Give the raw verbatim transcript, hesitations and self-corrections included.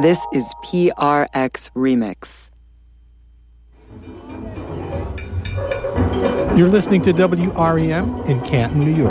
This is P R X Remix. You're listening to W R E M in Canton, New York.